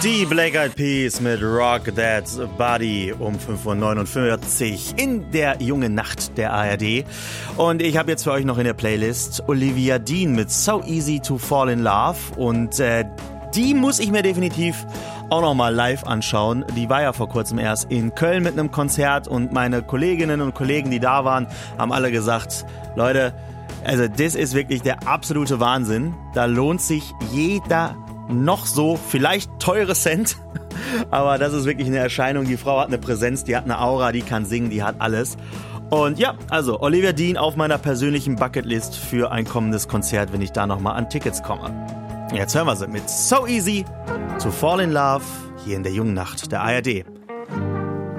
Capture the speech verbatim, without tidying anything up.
Die Black Eyed Peas mit Rock That Body um fünf Uhr neunundvierzig in der jungen Nacht der A R D. Und ich habe jetzt für euch noch in der Playlist Olivia Dean mit So Easy to Fall in Love. Und äh, die muss ich mir definitiv auch noch mal live anschauen. Die war ja vor kurzem erst in Köln mit einem Konzert und meine Kolleginnen und Kollegen, die da waren, haben alle gesagt, Leute, also das ist wirklich der absolute Wahnsinn. Da lohnt sich jeder noch so vielleicht teure Cent, aber das ist wirklich eine Erscheinung. Die Frau hat eine Präsenz, die hat eine Aura, die kann singen, die hat alles. Und ja, also Olivia Dean auf meiner persönlichen Bucketlist für ein kommendes Konzert, wenn ich da nochmal an Tickets komme. Jetzt hören wir sie mit So Easy to Fall in Love hier in der jungen Nacht der A R D.